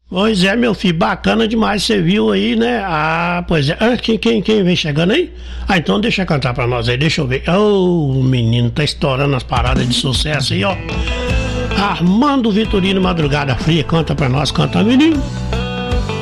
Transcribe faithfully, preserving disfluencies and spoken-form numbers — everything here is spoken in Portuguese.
Pois é, meu filho, bacana demais, você viu aí, né? Ah, pois é. Ah, quem, quem, quem vem chegando aí? Ah, então deixa cantar pra nós aí, deixa eu ver. Ô, oh, menino, tá estourando as paradas de sucesso aí, ó. Armando Vitorino Madrugada Fria, canta pra nós, canta, menino.